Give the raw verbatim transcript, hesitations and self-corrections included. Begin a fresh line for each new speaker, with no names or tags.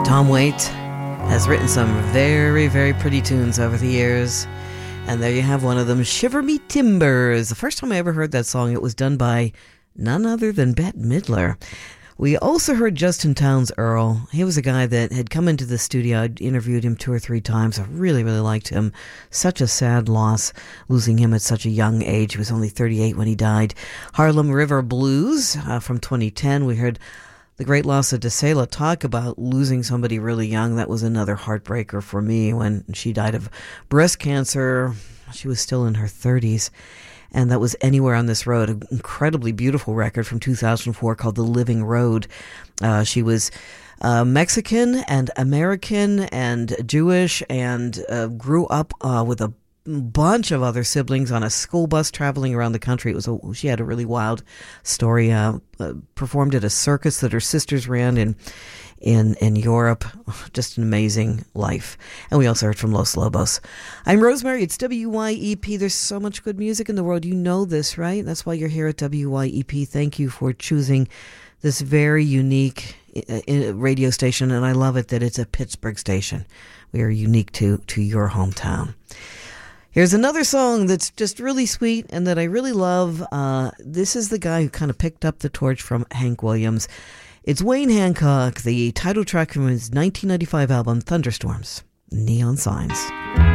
Tom Waite has written some very, very pretty tunes over the years. And there you have one of them, Shiver Me Timbers. The first time I ever heard that song, it was done by none other than Bette Midler. We also heard Justin Townes Earl. He was a guy that had come into the studio. I'd interviewed him two or three times. I really, really liked him. Such a sad loss, losing him at such a young age. He was only thirty-eight when he died. Harlem River Blues uh, from twenty ten. We heard the great Lassa DeSela talk about losing somebody really young. That was another heartbreaker for me when she died of breast cancer. She was still in her thirties. And that was Anywhere on This Road, an incredibly beautiful record from two thousand four called The Living Road. Uh, she was uh, Mexican and American and Jewish and uh, grew up uh, with a bunch of other siblings on a school bus traveling around the country. It was a, she had a really wild story. Uh, uh, performed at a circus that her sisters ran in in in Europe. Just an amazing life. And we also heard from Los Lobos. I'm Rosemary. It's W Y E P. There's so much good music in the world. You know this, right? That's why you're here at W Y E P. Thank you for choosing this very unique uh, radio station, and I love it that it's a Pittsburgh station. We are unique to to your hometown. Here's another song that's just really sweet and that I really love. Uh, this is the guy who kind of picked up the torch from Hank Williams. It's Wayne Hancock, the title track from his nineteen ninety-five album, Thunderstorms, Neon Signs.